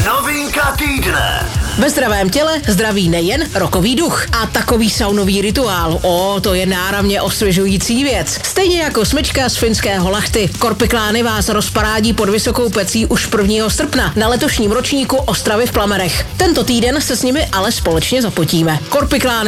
Novinka týdne. Ve zdravém těle zdraví nejen rokový duch. A takový saunový rituál, to je náramně osvěžující věc. Stejně jako smyčka z finského Lahty. Korpiklány vás rozparádí pod vysokou pecí už 1. srpna na letošním ročníku Ostravy v Plamerech. Tento týden se s nimi ale společně zapotíme. Korpiklány